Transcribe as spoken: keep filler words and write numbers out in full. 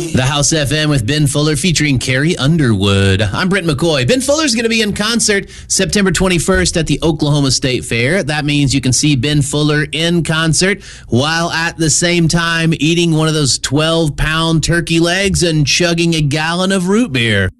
The House F M with Ben Fuller featuring Carrie Underwood. I'm Brent McCoy. Ben Fuller's going to be in concert September twenty-first at the Oklahoma State Fair. That means you can see Ben Fuller in concert while at the same time eating one of those twelve-pound turkey legs and chugging a gallon of root beer.